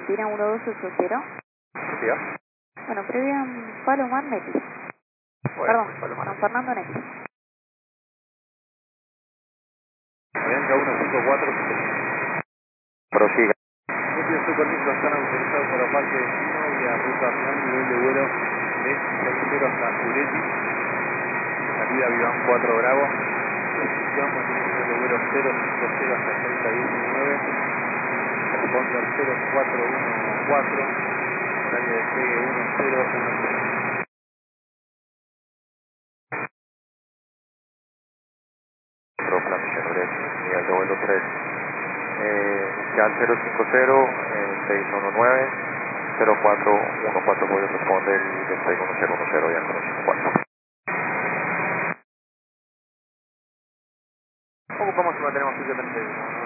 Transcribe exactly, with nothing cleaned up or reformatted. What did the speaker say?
Argentina uno dos ocho cero. ¿Sí? Bueno, previa Palomar Netis. Bueno, Perdón, Palomar. San Fernando Netis. Avianca uno cinco cuatro. Prosiga. Este su permiso están autorizados para parque destino vía ruta final, nivel de vuelo de seis cero hasta Ureti. Salida Viván cuatro Bravo. Posición mantiene nivel de vuelo cero cinco cero hasta treinta diecinueve. Responde al cero cuatro uno cuatro. Horario de despegue uno cero uno cero. Plan Ureti, nivel de vuelo tres. Eh, inicial cero cinco cero, eh, seis uno nueve, cero cuatro uno cuatro, voy a responder y despegue uno cero uno cero ya con los cinco cuatro. Ocupamos y mantenemos físicamente.